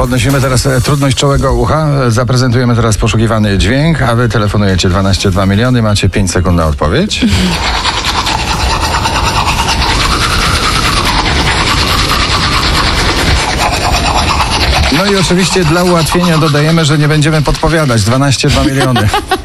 Podnosimy teraz trudność czołego ucha. Zaprezentujemy teraz poszukiwany dźwięk, a wy telefonujecie 12,2 miliony. Macie 5 sekund na odpowiedź. No i oczywiście dla ułatwienia dodajemy, że nie będziemy podpowiadać. 12,2 miliony.